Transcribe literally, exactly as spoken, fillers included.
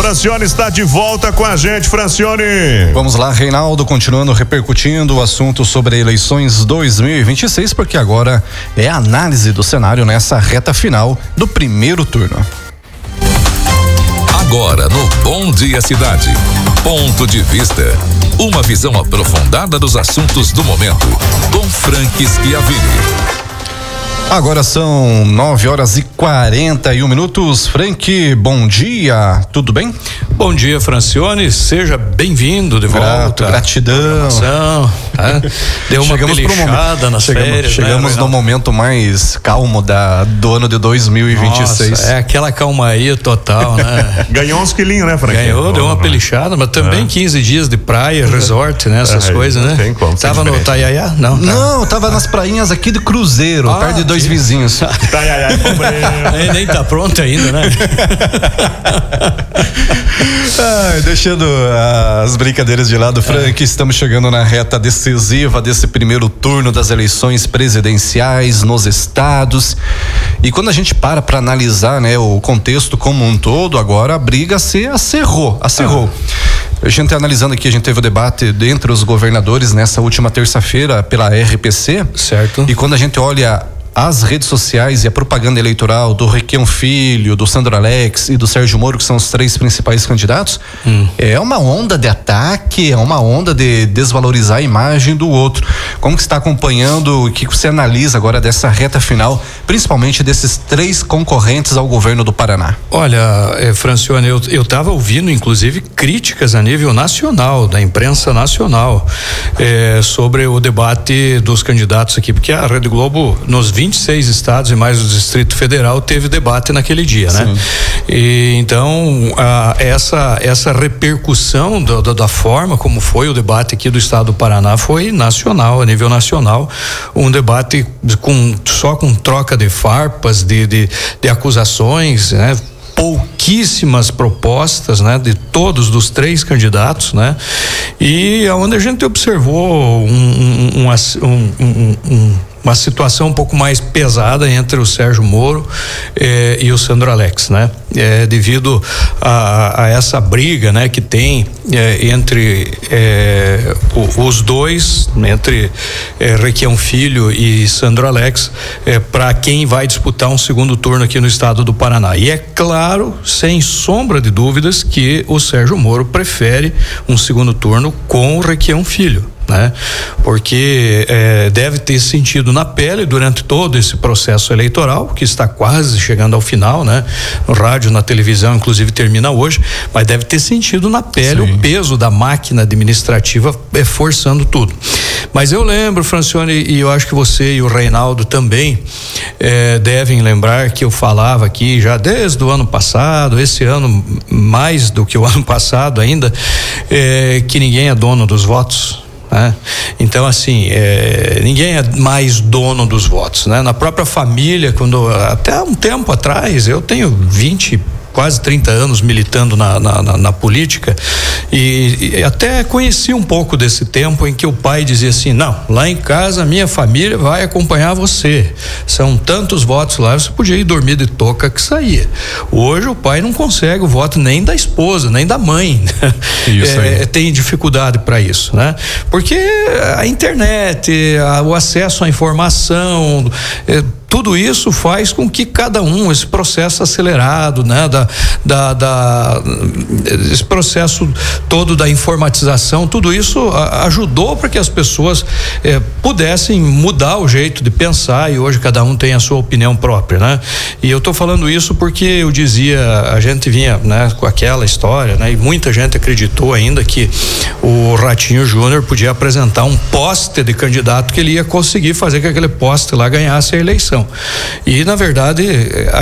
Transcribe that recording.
Francione está de volta com a gente, Francione. Vamos lá, Reinaldo, continuando repercutindo o assunto sobre eleições dois mil e vinte e seis, porque agora é a análise do cenário nessa reta final do primeiro turno. Agora no Bom Dia Cidade, ponto de vista, uma visão aprofundada dos assuntos do momento, com Frank Schiavini. Agora são nove horas e quarenta e um minutos. Frank, bom dia, tudo bem? Bom dia, Francione, seja bem-vindo de Grato, volta. Gratidão. Ah, deu uma chegamos pelechada nas chegamos, férias. Chegamos né, no momento mais calmo da, do ano de dois mil e vinte e seis. Nossa, é aquela calmaria total, né? Ganhou uns quilinhos, né, Frank? Ganhou, deu uma pelechada, mas também é. quinze dias de praia, resort, né? Essas é, coisas, né? Tem como. Tava no Taiaiá? Não, tá. Não, tava nas prainhas aqui de Cruzeiro, ah, perto de dois sim. vizinhos. Taiaiá e Pobreza. Nem tá pronto ainda, né? Ai, deixando as brincadeiras de lado, Frank, é. estamos chegando na reta decisiva desse primeiro turno das eleições presidenciais nos estados. E quando a gente para para analisar, né, o contexto como um todo, agora a briga se acerrou, acerrou. Ah. A gente analisando aqui, a gente teve o debate entre os governadores nessa última terça-feira pela R P C. Certo. E quando a gente olha as redes sociais e a propaganda eleitoral do Requião Filho, do Sandro Alex e do Sérgio Moro, que são os três principais candidatos, hum. é uma onda de ataque, é uma onda de desvalorizar a imagem do outro. Como que você está acompanhando, o que você analisa agora dessa reta final, principalmente desses três concorrentes ao governo do Paraná? Olha, é, Francione, eu eu estava ouvindo inclusive críticas a nível nacional, da imprensa nacional, é, sobre o debate dos candidatos aqui, porque a Rede Globo, nos vinte e seis estados e mais o Distrito Federal, teve debate naquele dia, né? Sim. E então a, essa essa repercussão do, do, da forma como foi o debate aqui do estado do Paraná foi nacional, a nível nacional, um debate com só com troca de farpas, de de, de acusações, né? Pouquíssimas propostas, né, de todos dos três candidatos, né, e aonde a gente observou um, um, um, um, um uma situação um pouco mais pesada entre o Sérgio Moro eh, e o Sandro Alex, né? Eh, devido a, a essa briga, né, que tem eh, entre eh, o, os dois, entre eh, Requião Filho e Sandro Alex, eh, para quem vai disputar um segundo turno aqui no estado do Paraná. E é claro, sem sombra de dúvidas, que o Sérgio Moro prefere um segundo turno com o Requião Filho, né? Porque é, deve ter sentido na pele durante todo esse processo eleitoral, que está quase chegando ao final, né? No rádio, na televisão, inclusive termina hoje, mas deve ter sentido na pele Sim. o peso da máquina administrativa é, forçando tudo. Mas eu lembro, Francione, e eu acho que você e o Reinaldo também é, devem lembrar que eu falava aqui já desde o ano passado, esse ano mais do que o ano passado ainda, é, que ninguém é dono dos votos. É. Então, assim, é, ninguém é mais dono dos votos, né? Na própria família, quando até um tempo atrás, eu tenho vinte, quase trinta anos militando na, na, na, na política e, e até conheci um pouco desse tempo em que o pai dizia assim: não, lá em casa a minha família vai acompanhar você, são tantos votos lá, você podia ir dormir de touca que saía. Hoje o pai não consegue o voto nem da esposa, nem da mãe. Isso é, tem dificuldade para isso, né? Porque a internet, a, o acesso à informação, é, tudo isso faz com que cada um, esse processo acelerado, né, da, da, da esse processo todo da informatização, tudo isso a, ajudou para que as pessoas eh, pudessem mudar o jeito de pensar, e hoje cada um tem a sua opinião própria, né? E eu tô falando isso porque eu dizia, a gente vinha, né, com aquela história, né, e muita gente acreditou ainda que o Ratinho Júnior podia apresentar um poste de candidato que ele ia conseguir fazer que aquele poste lá ganhasse a eleição. E na verdade